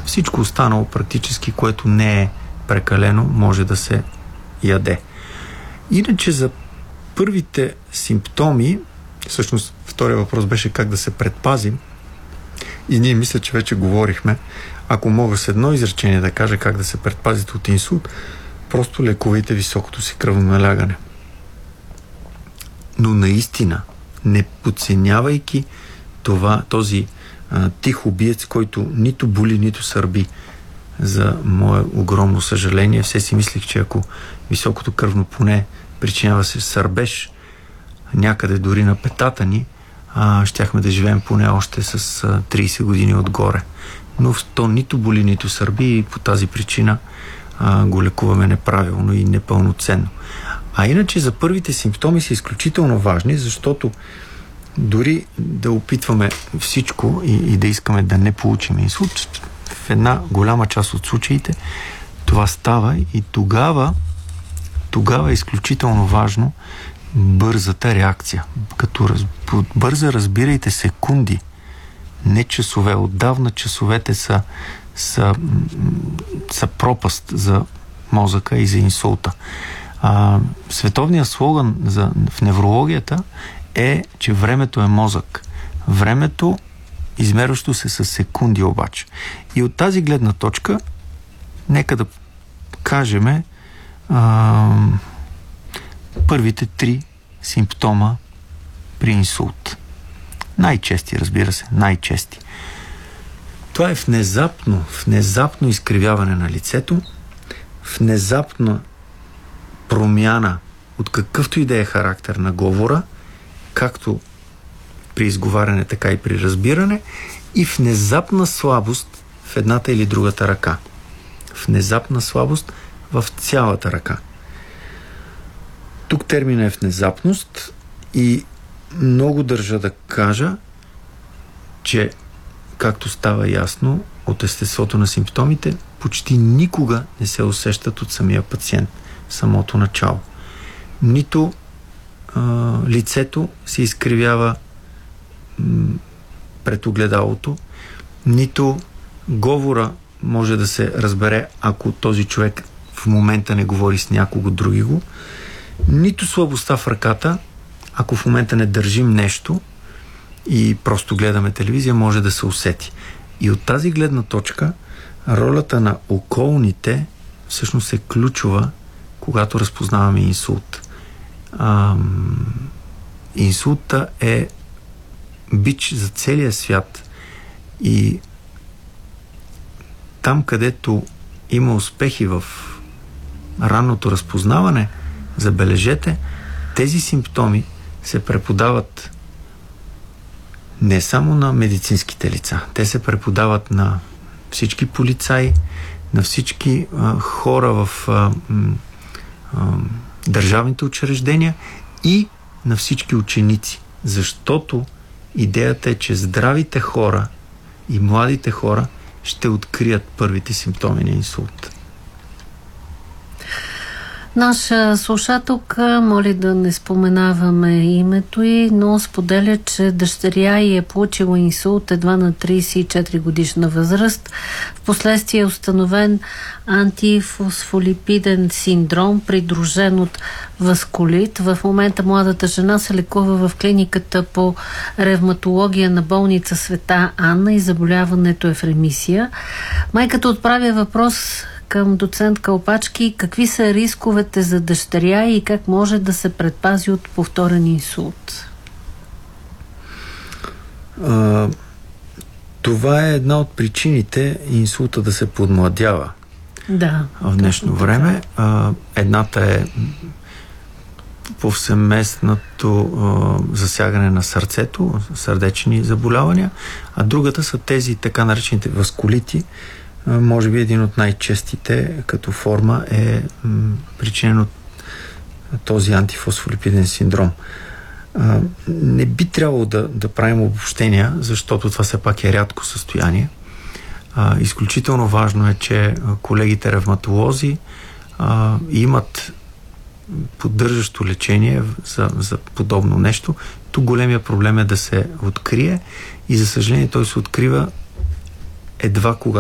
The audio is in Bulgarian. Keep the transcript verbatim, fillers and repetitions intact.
Всичко останало практически, което не е прекалено, може да се яде. Иначе за първите симптоми, всъщност втория въпрос беше как да се предпазим, и ние мисля, че вече говорихме. Ако мога с едно изречение да кажа как да се предпазите от инсулт, просто лекувайте високото си кръвно налягане. Но наистина, не подценявайки това, този а, тих убиец, който нито боли, нито сърби. За мое огромно съжаление, все си мислих, че ако високото кръвно поне причинява се сърбеж някъде дори на петата ни, а, щяхме да живеем поне още с а, трийсет години отгоре. Но то нито боли, нито сърби и по тази причина а, го лекуваме неправилно и непълноценно. А иначе за първите симптоми са изключително важни, защото дори да опитваме всичко и, и да искаме да не получим инсулт, в една голяма част от случаите това става и тогава тогава е изключително важно бързата реакция. Като раз, бърза разбирайте секунди, не часове. Отдавна часовете са, са, са пропаст за мозъка и за инсулта. А, световният слоган за, в неврологията е, че времето е мозък. Времето, измерващо се с секунди обаче. И от тази гледна точка, нека да кажем а, първите три симптома при инсулт. Най-чести, разбира се, най-чести. Това е внезапно, внезапно изкривяване на лицето, внезапна промяна от какъвто и да е характер на говора, както при изговаряне, така и при разбиране, и внезапна слабост в едната или другата ръка. Внезапна слабост в цялата ръка. Тук термина е внезапност и много държа да кажа, че, както става ясно от естеството на симптомите, почти никога не се усещат от самия пациент в самото начало. Нито а, лицето се изкривява м, пред огледалото, нито говора може да се разбере, ако този човек в момента не говори с някого други го, нито слабостта в ръката, ако в момента не държим нещо и просто гледаме телевизия, може да се усети. И от тази гледна точка ролята на околните всъщност е ключова, когато разпознаваме инсулт. Ам, инсулта е бич за целия свят и там, където има успехи в ранното разпознаване, забележете, тези симптоми се преподават не само на медицинските лица. Те се преподават на всички полицаи, на всички а, хора в а, а, държавните учреждения и на всички ученици. Защото идеята е, че здравите хора и младите хора ще открият първите симптоми на инсулт. Наша слушателка моли да не споменаваме името й, но споделя, че дъщеря й е получила инсулт едва на трийсет и четири годишна възраст. Впоследствие е установен антифосфолипиден синдром, придружен от васкулит. В момента младата жена се лекува в клиниката по ревматология на болница Света Анна и заболяването е в ремисия. Майката отправя въпрос към доцент Калпачки: какви са рисковете за дъщеря и как може да се предпази от повторен инсулт? А, това е една от причините инсулта да се подмладява. Да. В днешно време. А, едната е повсеместното а, засягане на сърцето, сърдечни заболявания, а другата са тези така наречените васкулити. Може би един от най-честите като форма е м, причинен от този антифосфолипиден синдром. А, не би трябвало да, да правим обобщения, защото това все пак е рядко състояние. А, изключително важно е, че колегите ревматолози а, имат поддържащо лечение за, за подобно нещо. Тук големия проблем е да се открие и за съжаление той се открива едва когато